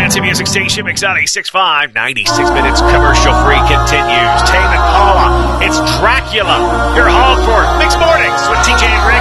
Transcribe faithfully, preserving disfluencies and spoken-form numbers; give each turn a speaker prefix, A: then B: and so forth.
A: Lansing Music Station, Mix ninety-six point five, ninety-six minutes commercial-free continues. Tame Impala, it's Dracula. Your Hogwarts, Mixed Mornings with T J and Rick.